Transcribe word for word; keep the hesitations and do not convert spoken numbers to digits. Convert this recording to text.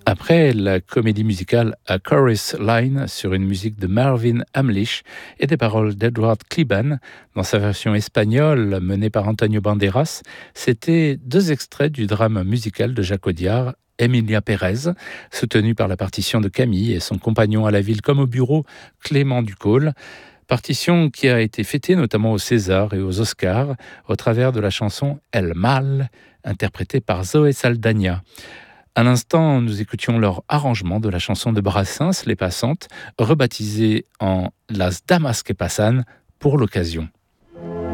Après la comédie musicale A Chorus Line sur une musique de Marvin Hamlisch et des paroles d'Edward Cleban dans sa version espagnole menée par Antonio Banderas, c'était deux extraits du drame musical de Jacques Audiard, Emilia Pérez, soutenu par la partition de Camille et son compagnon à la ville comme au bureau, Clément Ducol. Partition qui a été fêtée notamment aux Césars et aux Oscars au travers de la chanson El Mal, interprétée par Zoé Saldana. À l'instant, nous écoutions leur arrangement de la chanson de Brassens, Les Passantes, rebaptisée en Las Damas que Pasan pour l'occasion.